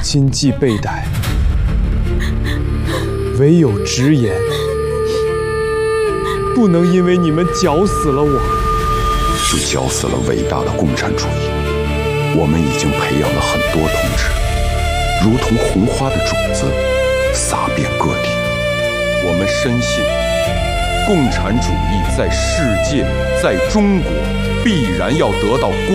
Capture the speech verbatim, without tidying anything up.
今既被逮，唯有直言，不能因为你们绞死了我， 就绞死了伟大的共产主义。我们已经培养了很多同志，如同红花的种子，撒遍各地。我们深信，共产主义在世界，在中国，必然要得到